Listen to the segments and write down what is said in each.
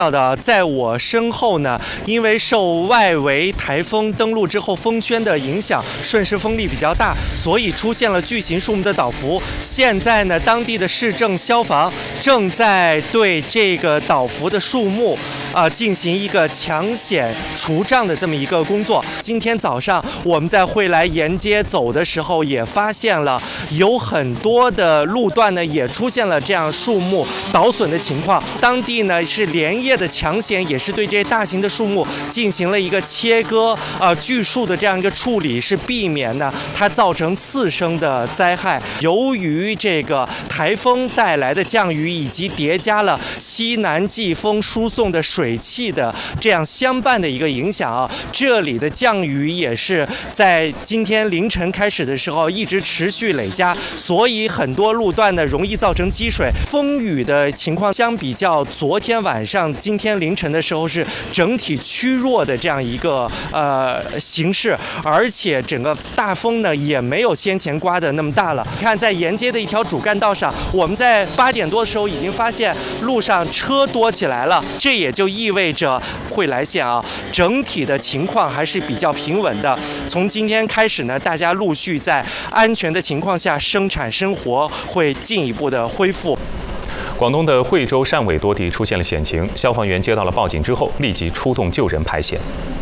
在我身后呢，因为受外围台风登陆之后风圈的影响，顺势风力比较大，所以出现了巨型树木的倒伏。现在呢，当地的市政消防正在对这个倒伏的树木进行一个抢险除障的这么一个工作。今天早上我们在惠来沿街走的时候，也发现了有很多的路段呢，也出现了这样树木倒损的情况。当地呢是连夜的抢险，也是对这些大型的树木进行了一个切割、锯树的这样一个处理，是避免呢它造成次生的灾害。由于这个台风带来的降雨，以及叠加了西南季风输送的水汽的这样相伴的一个影响这里的降雨也是在今天凌晨开始的时候一直持续累加，所以很多路段呢容易造成积水。风雨的情况相比较昨天晚上、今天凌晨的时候是整体趋弱的这样一个形势，而且整个大风呢也没有先前刮的那么大了。看在沿街的一条主干道上，我们在8点多的时候已经发现路上车多起来了，这也就意味着惠来县整体的情况还是比较平稳的。从今天开始呢，大家陆续在安全的情况下生产生活会进一步的恢复。 广东的惠州、汕尾多地出现了险情，消防员接到了报警之后，立即出动救人排险。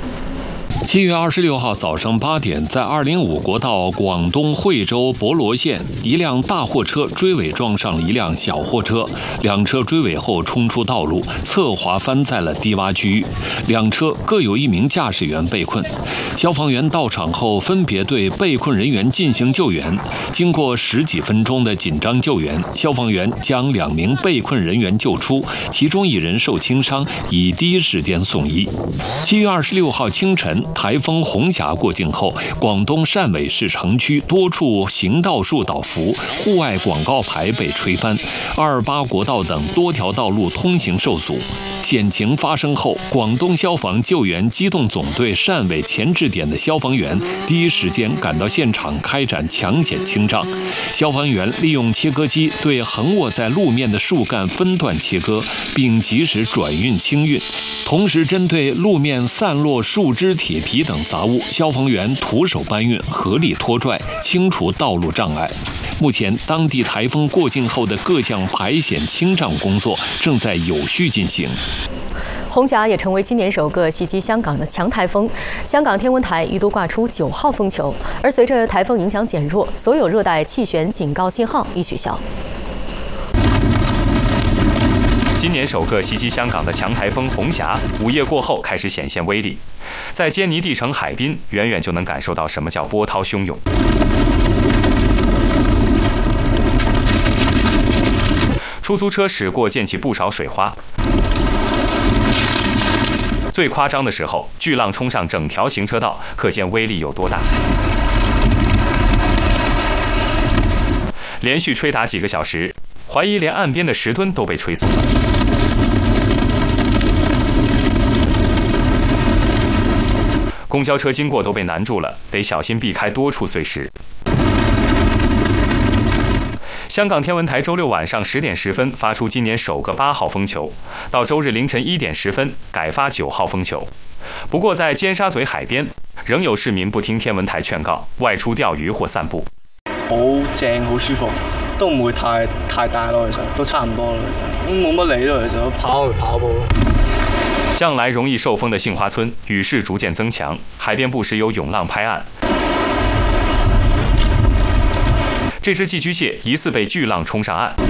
7月26号早上8点，在205国道广东惠州博罗县，一辆大货车追尾撞上了一辆小货车，两车追尾后冲出道路，侧滑翻在了低洼区域，两车各有1名驾驶员被困。消防员到场后，分别对被困人员进行救援。经过10几分钟的紧张救援，消防员将2名被困人员救出，其中1人受轻伤，已第一时间送医。7月26号清晨，台风红霞过境后，广东汕尾市城区多处行道树倒伏，户外广告牌被吹翻，228国道等多条道路通行受阻。险情发生后，广东消防救援机动总队汕尾前置点的消防员第一时间赶到现场开展抢险清障。消防员利用切割机对横卧在路面的树干分段切割，并及时转运清运。同时，针对路面散落树枝、铁皮等杂物，消防员徒手搬运，合力拖拽，清除道路障碍。目前，当地台风过境后的各项排险清障工作正在有序进行。 红霞也成为今年首个袭击香港的强台风，香港天文台一度挂出9号风球，而随着台风影响减弱，所有热带气旋警告信号已取消。 今年首个袭击香港的强台风红霞，午夜过后开始显现威力，在坚尼地城海滨，远远就能感受到什么叫波涛汹涌。出租车驶过溅起不少水花。最夸张的时候，巨浪冲上整条行车道，可见威力有多大。连续吹打几个小时，怀疑连岸边的石墩都被吹松了。公交车经过都被难住了，得小心避开多处碎石。香港天文台周6晚上10点10分发出今年首个8号风球，到周日凌晨1点10分改发9号风球。不过在尖沙咀海边，仍有市民不听天文台劝告，外出钓鱼或散步。 好正，好舒服，都唔會太大咯，其實都差唔多啦，其實冇乜理咯，其實跑步咯。 向來容易受風的杏花村，雨勢逐漸增強，海邊不時有湧浪拍岸。这只寄居蟹疑似被巨浪冲上岸，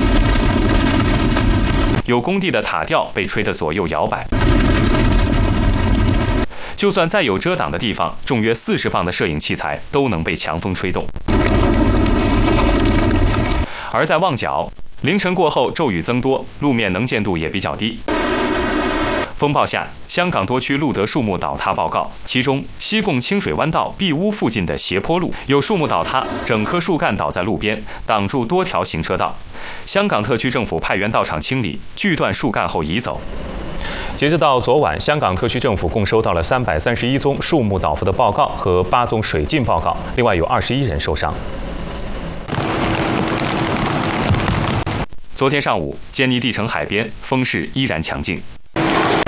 有工地的塔吊被吹得左右摇摆。就算再有遮挡的地方，重约40磅的摄影器材都能被强风吹动。而在旺角，凌晨过后骤雨增多，路面能见度也比较低。风暴下，香港多区录得树木倒塌报告，其中西贡清水湾道碧屋附近的斜坡路有树木倒塌，整棵树干倒在路边，挡住多条行车道。香港特区政府派员到场清理，锯断树干后移走。截止到昨晚，香港特区政府共收到了331宗树木倒伏的报告和8宗水浸报告，另外有21人受伤。昨天上午，坚尼地城海边风势依然强劲。